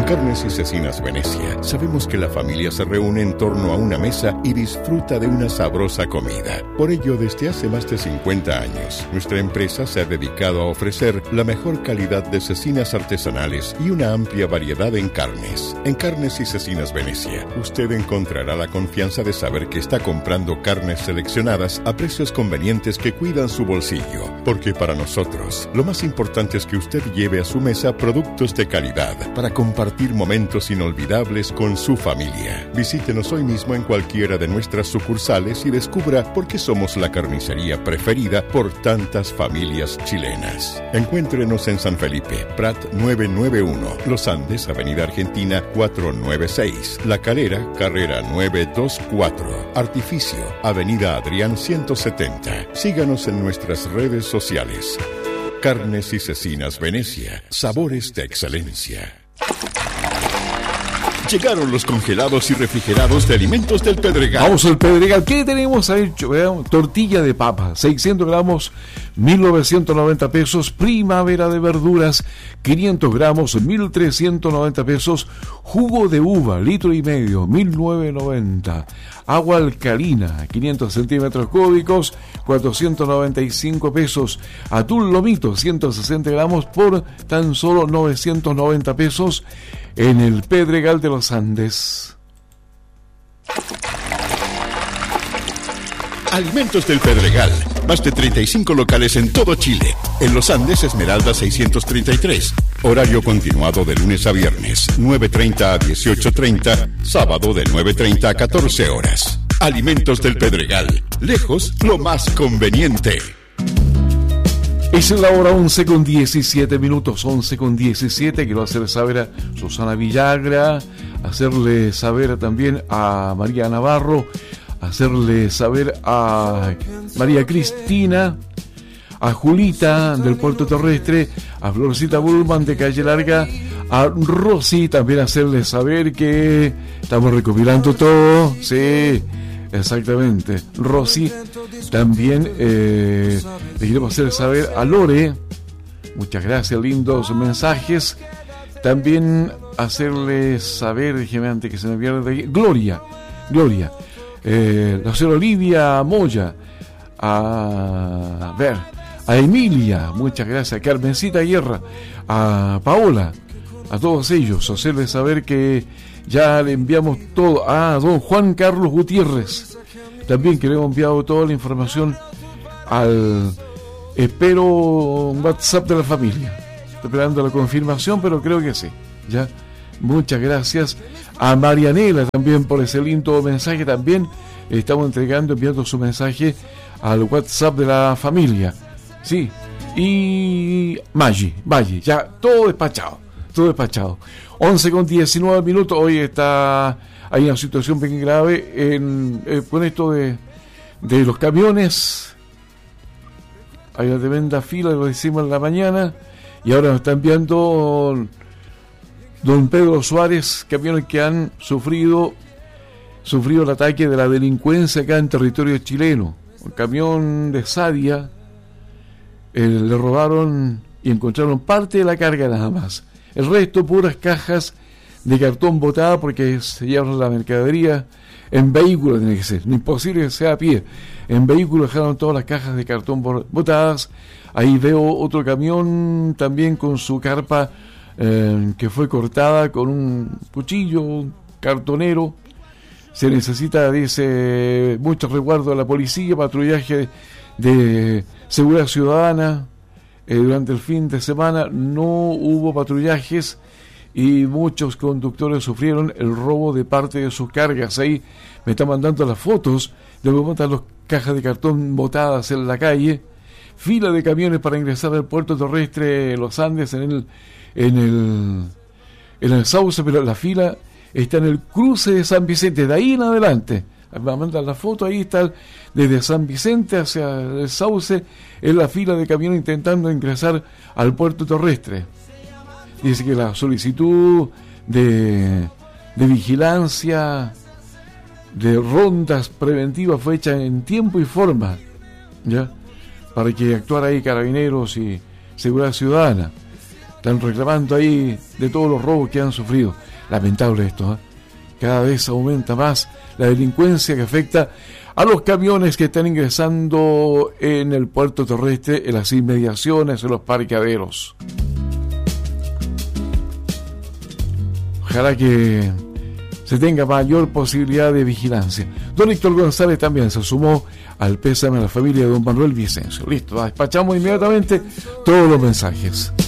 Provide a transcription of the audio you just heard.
Carnes y Cecinas Venecia sabemos que la familia se reúne en torno a una mesa y disfruta de una sabrosa comida. Por ello, desde hace más de 50 años, nuestra empresa se ha dedicado a ofrecer la mejor calidad de cecinas artesanales y una amplia variedad en carnes. En Carnes y Cecinas Venecia, usted encontrará la confianza de saber que está comprando carnes seleccionadas a precios convenientes que cuidan su bolsillo. Porque para nosotros, lo más importante es que usted lleve a su mesa productos de calidad para compartir momentos inolvidables con su familia. Visítenos hoy mismo en cualquiera de nuestras sucursales y descubra por qué somos la carnicería preferida por tantas familias chilenas. Encuéntrenos en San Felipe, Prat 991, Los Andes, Avenida Argentina 496, La Calera, Carrera 924, Artificio, Avenida Adrián 170. Síganos en nuestras redes sociales. Carnes y Cecinas Venecia, sabores de excelencia. Llegaron los congelados y refrigerados de Alimentos del Pedregal. Vamos al Pedregal. ¿Qué tenemos ahí? Veamos, tortilla de papa, 600 gramos, 1.990 pesos. Primavera de verduras, 500 gramos, 1.390 pesos. Jugo de uva, litro y medio, 1.990. Agua alcalina, 500 centímetros cúbicos, 495 pesos. Atún lomito, 160 gramos por tan solo 990 pesos. En el Pedregal de los Andes. Alimentos del Pedregal. Más de 35 locales en todo Chile. En Los Andes, Esmeralda 633. Horario continuado de lunes a viernes, 9:30 a 18:30. Sábado de 9:30 a 14 horas. Alimentos del Pedregal. Lejos, lo más conveniente. Es la hora 11:17, 11:17. Quiero hacerle saber a Susana Villagra, hacerle saber también a María Navarro, hacerle saber a María Cristina, a Julita del Puerto Terrestre, a Florcita Bullman de Calle Larga, a Rosy, también hacerle saber que estamos recopilando todo, sí. Exactamente, Rosy. También le queremos hacer saber a Lore, muchas gracias, lindos mensajes. También hacerle saber, déjeme antes que se me pierda de aquí, Gloria, la señora Olivia Moya, a Emilia, muchas gracias, a Carmencita Guerra, a Paola, a todos ellos, hacerles saber que ya le enviamos todo a don Juan Carlos Gutiérrez. También que le hemos enviado toda la información al WhatsApp de la familia. Estoy esperando la confirmación, pero creo que sí. Ya, muchas gracias a Marianela también por ese lindo mensaje. También estamos enviando su mensaje al WhatsApp de la familia. Sí, y Maggi, ya todo despachado. 11:19. Hoy hay una situación bien grave con esto de los camiones. Hay una tremenda fila, lo decimos en la mañana, y ahora nos está enviando don Pedro Suárez camiones que han sufrido el ataque de la delincuencia acá en territorio chileno. Un camión de Sadia le robaron y encontraron parte de la carga nada más. El resto, puras cajas de cartón botada, porque se llevaron la mercadería en vehículo, tiene que ser, imposible que sea a pie. En vehículo dejaron todas las cajas de cartón botadas. Ahí veo otro camión también con su carpa que fue cortada con un cuchillo cartonero. Se necesita, dice, mucho resguardo de la policía, patrullaje de seguridad ciudadana. Durante el fin de semana no hubo patrullajes y muchos conductores sufrieron el robo de parte de sus cargas. Ahí me están mandando las fotos de cómo están las cajas de cartón botadas en la calle. Fila de camiones para ingresar al puerto terrestre Los Andes en el Sauce, pero la fila está en el cruce de San Vicente, de ahí en adelante. Me mandan la foto, ahí está, desde San Vicente hacia el Sauce, en la fila de camiones intentando ingresar al puerto terrestre. Dice que la solicitud de vigilancia, de rondas preventivas fue hecha en tiempo y forma, ¿ya? Para que actuara ahí Carabineros y Seguridad Ciudadana. Están reclamando ahí de todos los robos que han sufrido. Lamentable esto, ¿eh? Cada vez aumenta más la delincuencia que afecta a los camiones que están ingresando en el puerto terrestre, en las inmediaciones, en los parqueaderos. Ojalá que se tenga mayor posibilidad de vigilancia. Don Héctor González también se sumó al pésame a la familia de don Manuel Vicencio. Listo, despachamos inmediatamente todos los mensajes.